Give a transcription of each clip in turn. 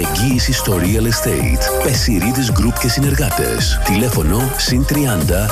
Εγγύηση στο Real Estate. Πεσιρίδης Group και συνεργάτες. Τηλέφωνο +30 69 40 66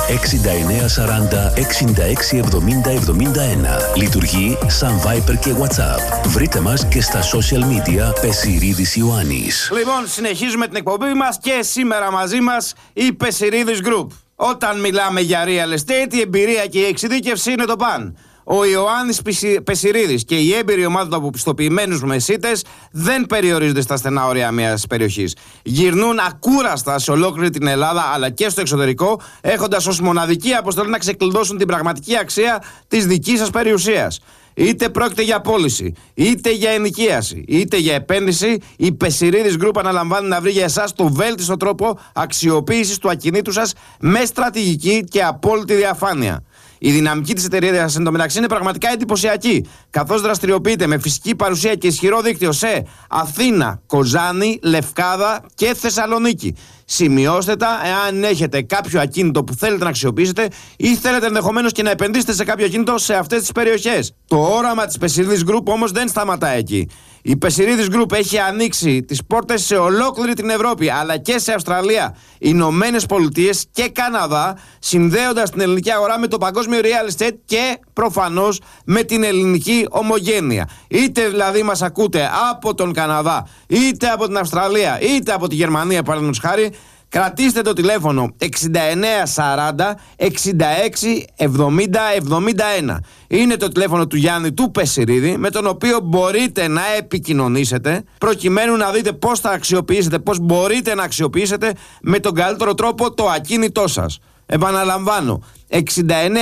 70 71. Λειτουργεί σαν Viber και WhatsApp. Βρείτε μας και στα social media Πεσιρίδης Ιωάννης. Λοιπόν, συνεχίζουμε την εκπομπή μας και σήμερα μαζί μας η Πεσιρίδης Group. Όταν μιλάμε για Real Estate, η εμπειρία και η εξειδίκευση είναι το παν. Ο Ιωάννης Πεσιρίδης και η έμπειρη ομάδα από πιστοποιημένους μεσίτες δεν περιορίζονται στα στενά όρια μιας περιοχής. Γυρνούν ακούραστα σε ολόκληρη την Ελλάδα αλλά και στο εξωτερικό, έχοντας ως μοναδική αποστολή να ξεκλειδώσουν την πραγματική αξία της δικής σας περιουσίας. Είτε πρόκειται για πώληση, είτε για ενοικίαση, είτε για επένδυση, η Πεσιρίδης Group αναλαμβάνει να βρει για εσάς το βέλτιστο τρόπο αξιοποίησης του ακινήτου σας με στρατηγική και απόλυτη διαφάνεια. Η δυναμική της εταιρείας εντωμεταξύ είναι πραγματικά εντυπωσιακή, καθώς δραστηριοποιείται με φυσική παρουσία και ισχυρό δίκτυο σε Αθήνα, Κοζάνη, Λευκάδα και Θεσσαλονίκη. Σημειώστε τα εάν έχετε κάποιο ακίνητο που θέλετε να αξιοποιήσετε ή θέλετε ενδεχομένως και να επενδύσετε σε κάποιο ακίνητο σε αυτές τις περιοχές. Το όραμα της Πεσιρίδης Group όμως δεν σταματά εκεί. Η Πεσιρίδης Group έχει ανοίξει τις πόρτες σε ολόκληρη την Ευρώπη αλλά και σε Αυστραλία, Ηνωμένες Πολιτείες και Καναδά, συνδέοντας την ελληνική αγορά με το παγκόσμιο real estate και προφανώς με την ελληνική ομογένεια. Είτε δηλαδή μας ακούτε από τον Καναδά, είτε από την Αυστραλία, είτε από τη Γερμανία παραδείγματος χάρη, κρατήστε το τηλέφωνο 69 40 66 70 71. Είναι το τηλέφωνο του Γιάννη του Πεσιρίδη, με τον οποίο μπορείτε να επικοινωνήσετε προκειμένου να δείτε πώς θα αξιοποιήσετε, πώς μπορείτε να αξιοποιήσετε με τον καλύτερο τρόπο το ακίνητό σας. Επαναλαμβάνω, 69 40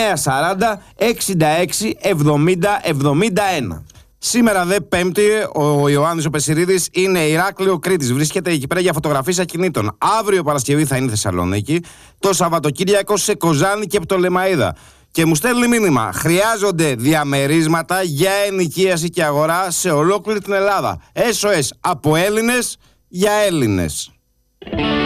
66 70 71. Σήμερα δε Πέμπτη, ο Ιωάννης ο Πεσιρίδης είναι Ηράκλειο Κρήτης. Βρίσκεται εκεί πέρα για φωτογραφίες ακινήτων. Αύριο Παρασκευή θα είναι Θεσσαλονίκη. Το Σαββατοκύριακο σε Κοζάνη και Πτολεμαΐδα. Και μου στέλνει μήνυμα. Χρειάζονται διαμερίσματα για ενοικίαση και αγορά σε ολόκληρη την Ελλάδα. SOS από Έλληνες για Έλληνες.